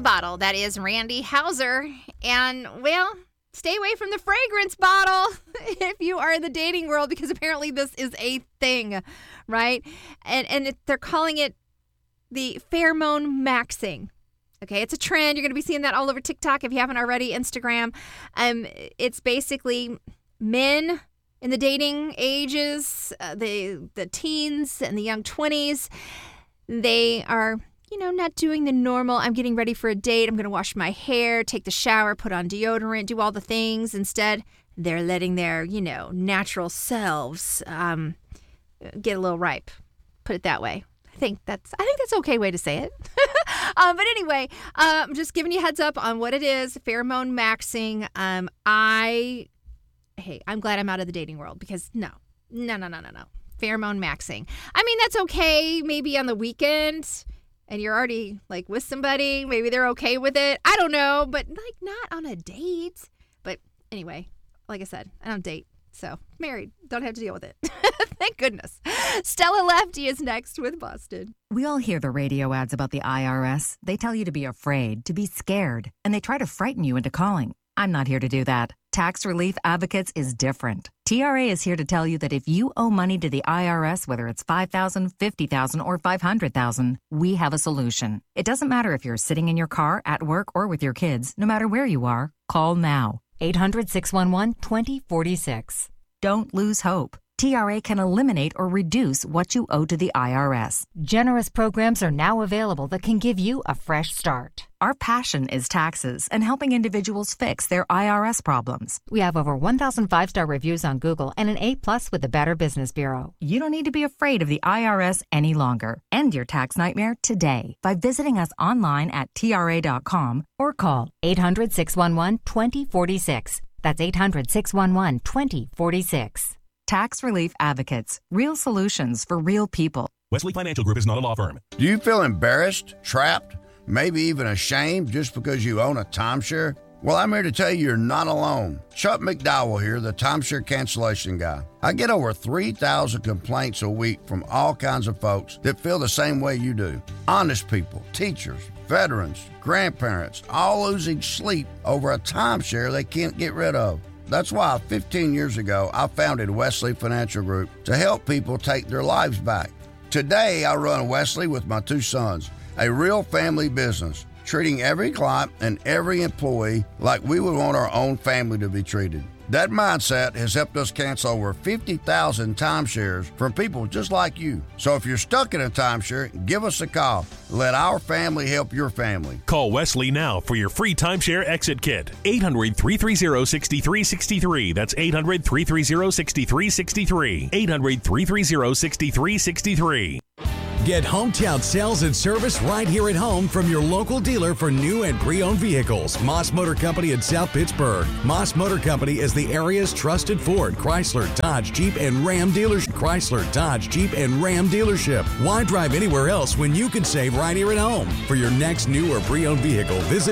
bottle. That is Randy Houser. And, well, stay away from the fragrance bottle if you are in the dating world, because apparently this is a thing, right? And they're calling it the pheromone maxing. Okay, it's a trend. You're going to be seeing that all over TikTok if you haven't already, Instagram. It's basically men in the dating ages, the teens and the young 20s. They are, not doing the normal, I'm getting ready for a date, I'm going to wash my hair, take the shower, put on deodorant, do all the things. Instead, they're letting their, natural selves get a little ripe. Put it that way. I think that's an okay way to say it. But anyway, I'm just giving you a heads up on what it is, pheromone maxing. I'm glad I'm out of the dating world, because no. Pheromone maxing. I mean, that's okay maybe on the weekend and you're already with somebody. Maybe they're okay with it. I don't know, but not on a date. But anyway, like I said, I don't date. So married. Don't have to deal with it. Thank goodness. Stella Lefty is next with Boston. We all hear the radio ads about the IRS. They tell you to be afraid, to be scared, and they try to frighten you into calling. I'm not here to do that. Tax Relief Advocates is different. TRA is here to tell you that if you owe money to the IRS, whether it's $5,000, $50,000, or $500,000, we have a solution. It doesn't matter if you're sitting in your car, at work, or with your kids. No matter where you are, call now. 800-611-2046. Don't lose hope. TRA can eliminate or reduce what you owe to the IRS. Generous programs are now available that can give you a fresh start. Our passion is taxes and helping individuals fix their IRS problems. We have over 1,000 5-star reviews on Google and an A+ with the Better Business Bureau. You don't need to be afraid of the IRS any longer. End your tax nightmare today by visiting us online at TRA.com or call 800-611-2046. That's 800-611-2046. Tax Relief Advocates. Real solutions for real people. Wesley Financial Group is not a law firm. Do you feel embarrassed, trapped, maybe even ashamed just because you own a timeshare? Well, I'm here to tell you you're not alone. Chuck McDowell here, the timeshare cancellation guy. I get over 3,000 complaints a week from all kinds of folks that feel the same way you do. Honest people, teachers, veterans, grandparents, all losing sleep over a timeshare they can't get rid of. That's why 15 years ago, I founded Wesley Financial Group to help people take their lives back. Today, I run Wesley with my 2 sons, a real family business, treating every client and every employee like we would want our own family to be treated. That mindset has helped us cancel over 50,000 timeshares from people just like you. So if you're stuck in a timeshare, give us a call. Let our family help your family. Call Wesley now for your free timeshare exit kit. 800-330-6363. That's 800-330-6363. 800-330-6363. Get hometown sales and service right here at home from your local dealer for new and pre-owned vehicles. Moss Motor Company in South Pittsburgh. Moss Motor Company is the area's trusted Ford, Chrysler, Dodge, Jeep, and Ram dealership. Why drive anywhere else when you can save right here at home? For your next new or pre-owned vehicle, visit